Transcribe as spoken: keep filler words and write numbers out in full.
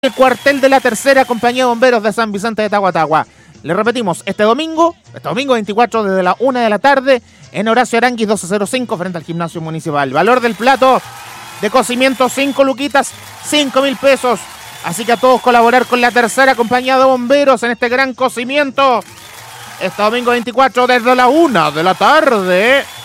El cuartel de la tercera compañía de bomberos de San Vicente de Tahuatahua. Le repetimos, este domingo, este domingo veinticuatro desde la una de la tarde, en Horacio Aranguis doce cero cinco frente al gimnasio municipal. Valor del plato de cocimiento cinco luquitas, cinco mil pesos. Así que a todos colaborar con la tercera compañía de bomberos en este gran cocimiento. Este domingo veinticuatro desde la una de la tarde.